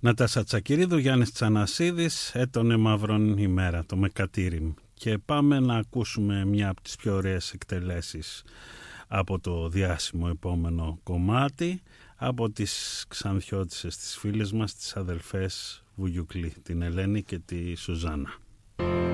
Νατάσα Τσακυρίδου, Γιάννης Τσανασίδης, έτονε μαύρον ημέρα, το Μεκατήριμ. Και πάμε να ακούσουμε μια από τις πιο ωραίες εκτελέσεις από το διάσημο επόμενο κομμάτι, από τις Ξανθιώτισσες, τις φίλες μας, τις αδελφές Βουγιουκλή, την Ελένη και τη Σουζάννα.